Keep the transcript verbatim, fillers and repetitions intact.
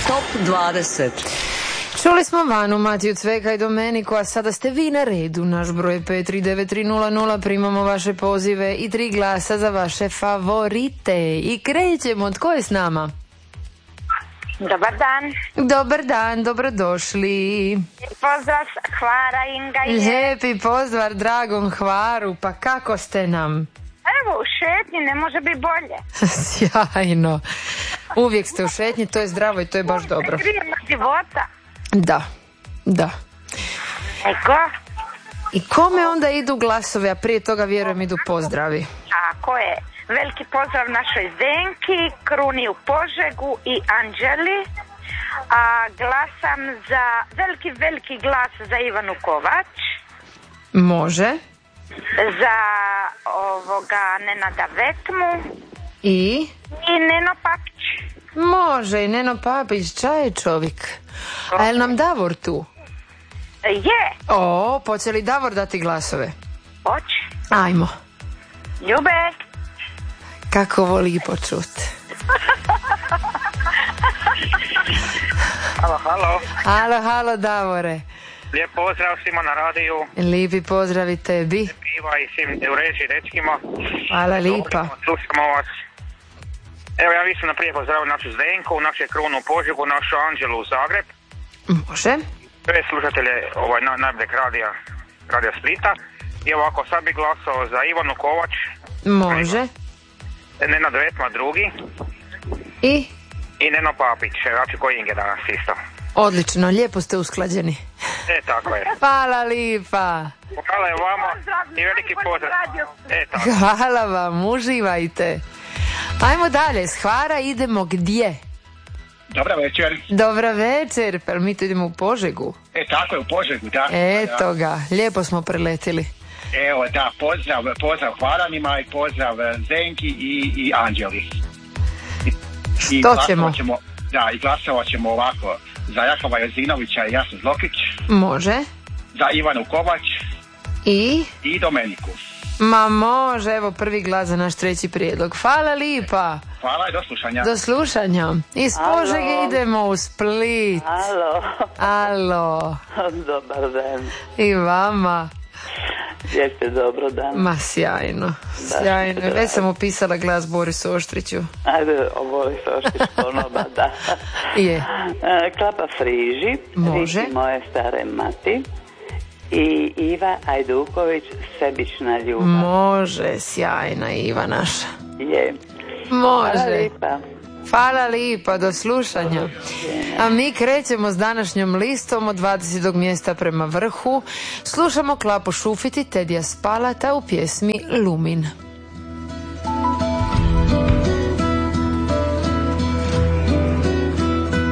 Top dvadeset. Čuli smo Vanu, Matiju Cveka i Domeniku, a sada ste vi na redu. Naš broj je pet tri devet tri nula nula, primamo vaše pozive i tri glasa za vaše favorite. I krećemo, tko je s nama? Dobar dan. Dobar dan, dobrodošli. Pozdrav, Hvara, Inga je. Lijepi pozdrav dragom Hvaru, pa kako ste nam? Evo, u šetnji, ne može biti bolje. Sjajno. Uvijek ste u šetnji, to je zdravo i to je baš dobro. Krijem života. Da, da. Eko? I kome onda idu glasove, a prije toga vjerujem idu pozdravi? Tako je. Veliki pozdrav našoj Zdenki, Kruni u Požegu i Anđeli. A glasam za, veliki, veliki glas za Ivanu Kovač. Može. Za ovoga Nenada Vetmu. I? I Neno Papić. Može, i Neno Papić, čaj čovjek. A je li nam Davor tu? Je. O, hoće li Davor dati glasove? Hoće. Ajmo. Ljube. Kako voli počut. Halo, halo. Halo, halo Davore. Lijep pozdrav svima na radiju. Lijepi pozdrav i tebi. Piva i svim u režiji dečkima. Hvala lipa. Slušamo vas. Evo ja mislim naprije pozdravim našu Zdenku, našu Krunu u Požegu, našu Anđelu u Zagreb. Može. Sve slušatelje ovaj, na, najboljeg radija, radija Splita. I ovako sad bi glasao za Ivanu Kovač. Može. Nenad Vetma drugi. I? I Neno Papić, znači koji Inge danas isto. Odlično, lijepo ste usklađeni. E, tako je. Hvala lipa. Hvala je vama i veliki pozdrav. E, tako. Hvala vam, uživajte. Ajmo dalje, s Hvara idemo gdje? Dobra večer. Dobra večer, pa mi tu idemo u Požegu. E, tako je, u Požegu, da. Eto ga, lijepo smo preletili. Evo, da, pozdrav, pozdrav Hvaranima i pozdrav Zenki i, i Anđeli. I, i Što ćemo? ćemo? Da, i glasovat ćemo ovako za Jakova Jozinovića i Jasnu Zlokić. Može. Za Ivanu Kovač. I? I Domeniku. Ma može, evo prvi glas za naš treći prijedlog. Hvala lipa. Hvala i do slušanja. Do slušanja. Iz Požege idemo u Split. Alo. Alo. Dobar dan. I vama. Jeste dobro dan. Ma sjajno. Sjajno. Već sam upisala glas Borisu Oštriću. Ajde, o Boris Oštrić ponoba, da. Je. Klapa Friži. Može. Riti moje stare mati. I Iva Ajduković, Sebična ljubav. Može, sjajna Iva naša. Je. Može. Hvala lipa. Hvala lipa, do slušanja. A mi krećemo s današnjom listom od dvadesetog mjesta prema vrhu. Slušamo Klapu Šufiti, Tedija Spalata u pjesmi Lumin.